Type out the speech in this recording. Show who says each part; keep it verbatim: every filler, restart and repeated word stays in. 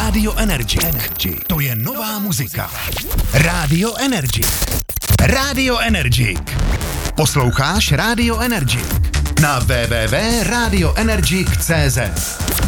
Speaker 1: Radio Energy. Energy. To je nová muzika. Radio Energy. Radio Energy. Posloucháš Radio Energy na w w w tečka radio energy tečka c z.